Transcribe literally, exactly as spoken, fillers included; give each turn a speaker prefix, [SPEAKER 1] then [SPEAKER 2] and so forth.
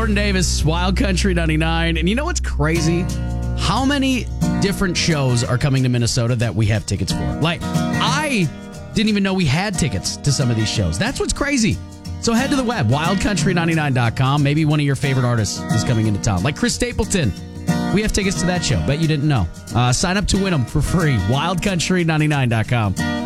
[SPEAKER 1] Jordan Davis, Wild Country ninety-nine. And you know what's crazy? How many different shows are coming to Minnesota that we have tickets for? Like, I didn't even know we had tickets to some of these shows. That's what's crazy. So head to the web, wild country ninety-nine dot com. Maybe one of your favorite artists is coming into town, like Chris Stapleton. We have tickets to that show. Bet you didn't know. Uh, sign up to win them for free. wild country ninety-nine dot com.